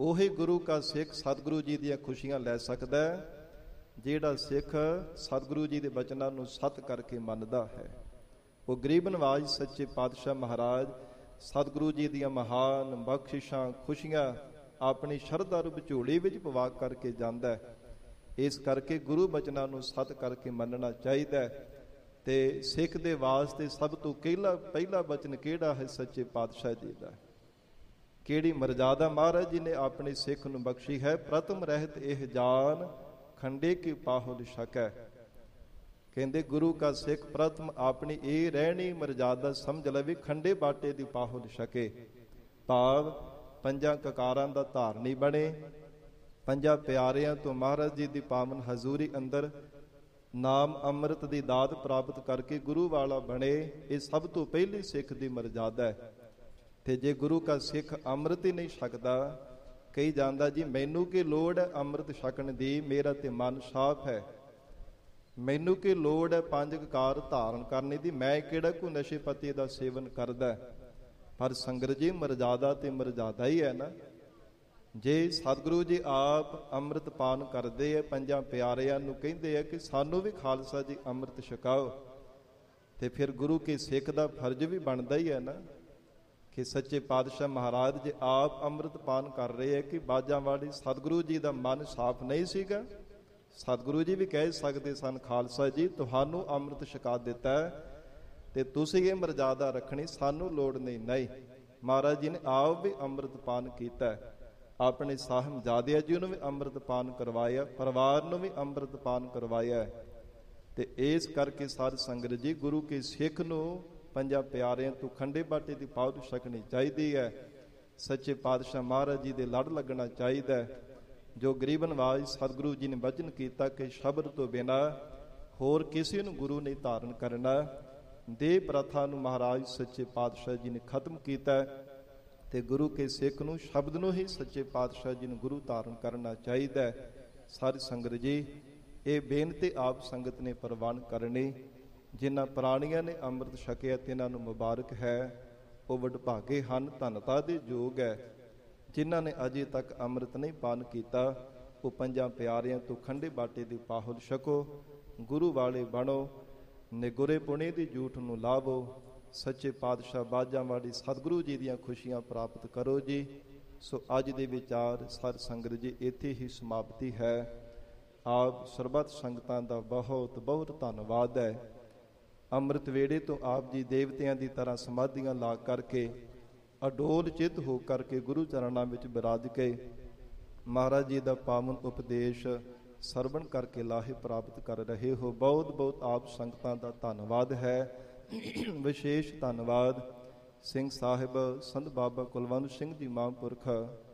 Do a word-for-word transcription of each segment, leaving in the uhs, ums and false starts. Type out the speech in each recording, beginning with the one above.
ਉਹੀ ਗੁਰੂ ਕਾ ਸਿੱਖ ਸਤਿਗੁਰੂ ਜੀ ਦੀਆਂ ਖੁਸ਼ੀਆਂ ਲੈ ਸਕਦਾ ਜਿਹੜਾ ਸਿੱਖ ਸਤਿਗੁਰੂ ਜੀ ਦੇ ਬਚਨਾਂ ਨੂੰ ਸੱਤ ਕਰਕੇ ਮੰਨਦਾ ਹੈ। ਉਹ ਗਰੀਬ ਨਵਾਜ ਸੱਚੇ ਪਾਤਸ਼ਾਹ ਮਹਾਰਾਜ ਸਤਿਗੁਰੂ ਜੀ ਦੀਆਂ ਮਹਾਨ ਬਖਸ਼ਿਸ਼ਾਂ ਖੁਸ਼ੀਆਂ ਆਪਣੀ ਸ਼ਰਧਾ ਰੂਪ ਝੋਲੀ ਵਿੱਚ ਪਵਾ ਕਰਕੇ ਜਾਂਦਾ ਹੈ। ਇਸ ਕਰਕੇ ਗੁਰੂ ਬਚਨਾਂ ਨੂੰ ਸੱਤ ਕਰਕੇ ਮੰਨਣਾ ਚਾਹੀਦਾ ਹੈ। ਤੇ ਸਿੱਖ ਦੇ ਵਾਸਤੇ ਸਭ ਤੋਂ ਪਹਿਲਾ ਪਹਿਲਾ ਬਚਨ ਕਿਹੜਾ ਹੈ? ਸੱਚੇ ਪਾਤਸ਼ਾਹ ਜੀ ਦਾ। ਕਿਹੜੀ ਮਰਜ਼ਾਦਾ ਮਹਾਰਾਜ ਜੀ ਨੇ ਆਪਣੇ ਸਿੱਖ ਨੂੰ ਬਖਸ਼ੀ ਹੈ? ਪ੍ਰਥਮ ਰਹਿਤ ਇਹ ਜਾਨ ਖੰਡੇ ਕੀ ਪਾਹੁਲ ਛਕੈ। ਕਹਿੰਦੇ ਗੁਰੂ ਕਾ ਸਿੱਖ ਪ੍ਰਥਮ ਆਪਣੀ ਇਹ ਰਹਿਣੀ ਮਰਜ਼ਾਦਾ ਸਮਝ ਲਵੇ, ਖੰਡੇ ਬਾਟੇ ਦੀ ਪਾਹੁਲ ਛਕੇ। ਭਾਵ ਪੰਜਾਂ ਕਕਾਰਾਂ ਦਾ ਧਾਰਨੀ ਬਣੇ, ਪੰਜਾਂ ਪਿਆਰਿਆਂ ਤੋਂ ਮਹਾਰਾਜ ਜੀ ਦੀ ਪਾਵਨ ਹਜ਼ੂਰੀ ਅੰਦਰ ਨਾਮ ਅੰਮ੍ਰਿਤ ਦੀ ਦਾਤ ਪ੍ਰਾਪਤ ਕਰਕੇ ਗੁਰੂ ਵਾਲਾ ਬਣੇ। ਇਹ ਸਭ ਤੋਂ ਪਹਿਲੀ ਸਿੱਖ ਦੀ ਮਰਜ਼ਾਦਾ ਹੈ। ਤੇ ਜੇ ਗੁਰੂ ਕਾ ਸਿੱਖ ਅੰਮ੍ਰਿਤ ਹੀ ਨਹੀਂ ਛਕਦਾ, ਕਹੀ ਜਾਂਦਾ ਜੀ ਮੈਨੂੰ ਕੀ ਲੋੜ ਹੈ ਅੰਮ੍ਰਿਤ ਛਕਣ ਦੀ, ਮੇਰਾ ਤੇ ਮਨ ਸਾਫ਼ ਹੈ। ਮੈਨੂੰ ਕੀ ਲੋੜ ਹੈ ਪੰਜ ਕਕਾਰ ਧਾਰਨ ਕਰਨੇ ਦੀ, ਮੈਂ ਕਿਹੜਾ ਕੋਈ ਨਸ਼ੇ ਪੱਤੇ ਦਾ ਸੇਵਨ ਕਰਦਾ। ਪਰ ਸੰਗਤ ਜੀ ਮਰਜ਼ਾਦਾ ਤੇ ਮਰਜ਼ਾਦਾ ਹੀ ਹੈ ਨਾ। ਜੇ ਸਤਿਗੁਰੂ ਜੀ ਆਪ ਅੰਮ੍ਰਿਤ ਪਾਨ ਕਰਦੇ ਆ, ਪੰਜਾਂ ਪਿਆਰਿਆਂ ਨੂੰ ਕਹਿੰਦੇ ਆ ਕਿ ਸਾਨੂੰ ਵੀ ਖਾਲਸਾ ਜੀ ਅੰਮ੍ਰਿਤ ਛਕਾਓ, ਤੇ ਫਿਰ ਗੁਰੂ ਕੇ ਸਿੱਖ ਦਾ ਫਰਜ਼ ਵੀ ਬਣਦਾ ਹੀ ਹੈ ਨਾ ਕਿ ਸੱਚੇ ਪਾਤਸ਼ਾਹ ਮਹਾਰਾਜ ਜੀ ਆਪ ਅੰਮ੍ਰਿਤ ਪਾਨ ਕਰ ਰਹੇ ਹੈ। ਕਿ ਬਾਜਾਂ ਵਾਲੀ ਸਤਿਗੁਰੂ ਜੀ ਦਾ ਮਨ ਸਾਫ਼ ਨਹੀਂ ਸੀਗਾ? ਸਤਿਗੁਰੂ ਜੀ ਵੀ ਕਹਿ ਸਕਦੇ ਸਨ ਖਾਲਸਾ ਜੀ ਤੁਹਾਨੂੰ ਅੰਮ੍ਰਿਤ ਛਕਾ ਦਿੱਤਾ ਤੇ ਤੁਸੀਂ ਇਹ ਮਰਜ਼ਾਦਾ ਰੱਖਣੀ, ਸਾਨੂੰ ਲੋੜ ਨਹੀਂ। ਨਹੀਂ, ਮਹਾਰਾਜ ਜੀ ਨੇ ਆਪ ਵੀ ਅੰਮ੍ਰਿਤ ਪਾਨ ਕੀਤਾ, ਆਪਣੇ ਸਾਹਿਬਜ਼ਾਦਿਆਂ ਜੀ ਨੂੰ ਵੀ ਅੰਮ੍ਰਿਤ ਪਾਨ ਕਰਵਾਇਆ, ਪਰਿਵਾਰ ਨੂੰ ਵੀ ਅੰਮ੍ਰਿਤ ਪਾਨ ਕਰਵਾਇਆ। ਤੇ ਇਸ ਕਰਕੇ ਸਾਧ ਸੰਗਤ ਜੀ ਗੁਰੂ ਕੇ ਸਿੱਖ ਨੂੰ ਪੰਜਾਂ ਪਿਆਰਿਆਂ ਤੋਂ ਖੰਡੇ ਬਾਟੇ ਦੀ ਪਾਹੁਲ ਛਕਣੀ ਚਾਹੀਦੀ ਹੈ। ਸੱਚੇ ਪਾਤਸ਼ਾਹ ਮਹਾਰਾਜ ਜੀ ਦੇ ਲੜ ਲੱਗਣਾ ਚਾਹੀਦਾ ਹੈ। ਜੋ ਗਰੀਬ ਨਵਾਜ ਸਤਿਗੁਰੂ ਜੀ ਨੇ ਵਚਨ ਕੀਤਾ ਕਿ ਸ਼ਬਦ ਤੋਂ ਬਿਨਾਂ ਹੋਰ ਕਿਸੇ ਨੂੰ ਗੁਰੂ ਨਹੀਂ ਧਾਰਨ ਕਰਨਾ, ਦੇਹ ਪ੍ਰਥਾ ਨੂੰ ਮਹਾਰਾਜ ਸੱਚੇ ਪਾਤਸ਼ਾਹ ਜੀ ਨੇ ਖਤਮ ਕੀਤਾ। ਤੇ ਗੁਰੂ ਕੇ ਸਿੱਖ ਨੂੰ ਸ਼ਬਦ ਨੂੰ ਹੀ ਸੱਚੇ ਪਾਤਸ਼ਾਹ ਜੀ ਨੂੰ ਗੁਰੂ ਧਾਰਨ ਕਰਨਾ ਚਾਹੀਦਾ ਹੈ। ਸਾਰੀ ਸੰਗਤ ਜੀ ਇਹ ਬੇਨਤੀ ਆਪ ਸੰਗਤ ਨੇ ਪ੍ਰਵਾਨ ਕਰਨੀ। ਜਿਨ੍ਹਾਂ ਪ੍ਰਾਣੀਆਂ ਨੇ ਅੰਮ੍ਰਿਤ ਛਕਿਆ ਤਿਨਾਂ ਨੂੰ ਮੁਬਾਰਕ ਹੈ, ਉਹ ਵਡਭਾਗੇ ਹਨ, ਧੰਨਤਾ ਦੇ ਯੋਗ ਹੈ। ਜਿਨ੍ਹਾਂ ਨੇ ਅਜੇ ਤੱਕ ਅੰਮ੍ਰਿਤ ਨਹੀਂ ਪਾਨ ਕੀਤਾ, ਉਹ ਪੰਜਾਂ ਪਿਆਰਿਆਂ ਤੋਂ ਖੰਡੇ ਬਾਟੇ ਦੀ ਪਾਹੁਲ ਛਕੋ, ਗੁਰੂ ਵਾਲੇ ਬਣੋ, ਨਿਗੁਰੇ ਪੁਣੇ ਦੀ ਜੂਠ ਨੂੰ ਲਾਵੋ। ਸੱਚੇ ਪਾਤਸ਼ਾਹ ਬਾਜਾਂ ਵਾਲੀ ਸਤਿਗੁਰੂ ਜੀ ਦੀਆਂ ਖੁਸ਼ੀਆਂ ਪ੍ਰਾਪਤ ਕਰੋ ਜੀ। ਸੋ ਅੱਜ ਦੇ ਵਿਚਾਰ ਸਾਧ ਸੰਗਤ ਜੀ ਇੱਥੇ ਹੀ ਸਮਾਪਤੀ ਹੈ। ਆਪ ਸਰਬੱਤ ਸੰਗਤਾਂ ਦਾ ਬਹੁਤ ਬਹੁਤ ਧੰਨਵਾਦ ਹੈ। ਅੰਮ੍ਰਿਤ ਵੇੜੇ ਤੋਂ ਆਪ ਜੀ ਦੇਵਤਿਆਂ ਦੀ ਤਰ੍ਹਾਂ ਸਮਾਧੀਆਂ ਲਾ ਕਰਕੇ ਅਡੋਲ ਚਿੱਤ ਹੋ ਕਰਕੇ ਗੁਰੂ ਚਰਨਾਂ ਵਿੱਚ ਬਿਰਾਜ ਕੇ ਮਹਾਰਾਜ ਜੀ ਦਾ ਪਾਵਨ ਉਪਦੇਸ਼ ਸਰਵਣ ਕਰਕੇ ਲਾਹੇ ਪ੍ਰਾਪਤ ਕਰ ਰਹੇ ਹੋ। ਬਹੁਤ ਬਹੁਤ ਆਪ ਸੰਗਤਾਂ ਦਾ ਧੰਨਵਾਦ ਹੈ। ਵਿਸ਼ੇਸ਼ ਧੰਨਵਾਦ ਸਿੰਘ ਸਾਹਿਬ ਸੰਤ ਬਾਬਾ ਕੁਲਵੰਤ ਸਿੰਘ ਜੀ ਮਹਾਂਪੁਰਖ,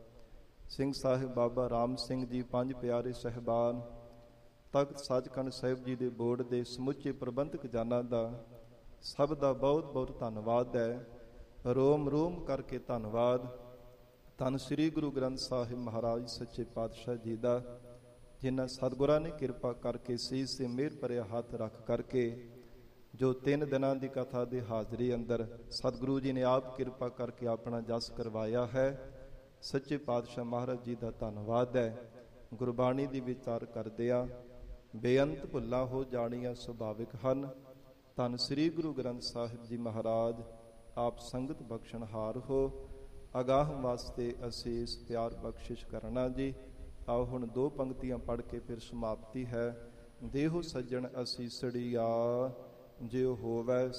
ਸਿੰਘ ਸਾਹਿਬ ਬਾਬਾ ਰਾਮ ਸਿੰਘ ਜੀ, ਪੰਜ ਪਿਆਰੇ ਸਾਹਿਬਾਨ, ਤਖਤ ਸੱਚਖੰਡ ਸਾਹਿਬ ਜੀ ਦੇ ਬੋਰਡ ਦੇ ਸਮੁੱਚੇ ਪ੍ਰਬੰਧਕ ਜਨਾਂ ਦਾ ਸਭ ਦਾ ਬਹੁਤ ਬਹੁਤ ਧੰਨਵਾਦ ਹੈ। ਰੋਮ ਰੋਮ ਕਰਕੇ ਧੰਨਵਾਦ ਧੰਨ ਸ੍ਰੀ ਗੁਰੂ ਗ੍ਰੰਥ ਸਾਹਿਬ ਮਹਾਰਾਜ ਸੱਚੇ ਪਾਤਸ਼ਾਹ ਜੀ ਦਾ, ਜਿਨ੍ਹਾਂ ਸਤਿਗੁਰਾਂ ਨੇ ਕਿਰਪਾ ਕਰਕੇ ਸੀਸ ਤੇ ਮਿਹਰ ਭਰਿਆ ਹੱਥ ਰੱਖ ਕਰਕੇ ਜੋ ਤਿੰਨ ਦਿਨਾਂ ਦੀ ਕਥਾ ਦੀ ਹਾਜ਼ਰੀ ਅੰਦਰ ਸਤਿਗੁਰੂ ਜੀ ਨੇ ਆਪ ਕਿਰਪਾ ਕਰਕੇ ਆਪਣਾ ਜਸ ਕਰਵਾਇਆ ਹੈ। ਸੱਚੇ ਪਾਤਸ਼ਾਹ ਮਹਾਰਾਜ ਜੀ ਦਾ ਧੰਨਵਾਦ ਹੈ। ਗੁਰਬਾਣੀ ਦੀ ਵਿਚਾਰ ਕਰਦਿਆਂ ਬੇਅੰਤ ਭੁੱਲਾਂ ਹੋ ਜਾਣੀਆਂ ਸੁਭਾਵਿਕ ਹਨ। ਧੰਨ ਸ੍ਰੀ ਗੁਰੂ ਗ੍ਰੰਥ ਸਾਹਿਬ ਜੀ ਮਹਾਰਾਜ ਆਪ ਸੰਗਤ ਬਖਸ਼ਣਹਾਰ ਹੋ। ਅਗਾਹ ਵਾਸਤੇ ਅਸੀਸ ਪਿਆਰ ਬਖਸ਼ਿਸ਼ ਕਰਨਾ ਜੀ। ਆਓ ਹੁਣ ਦੋ ਪੰਕਤੀਆਂ ਪੜ੍ਹ ਕੇ ਫਿਰ ਸਮਾਪਤੀ ਹੈ। ਦੇਹੋ ਸੱਜਣ ਅਸੀਸੜੀਆ ਜਿਉ ਹੋਵੈ